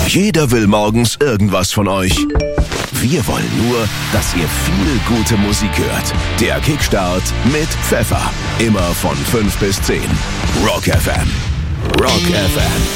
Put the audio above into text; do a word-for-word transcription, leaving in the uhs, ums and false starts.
Jeder will morgens irgendwas von euch. Wir wollen nur, dass ihr viel gute Musik hört. Der Kickstart mit Pfeffer. Immer von fünf bis zehn. Rock F M. Rock F M.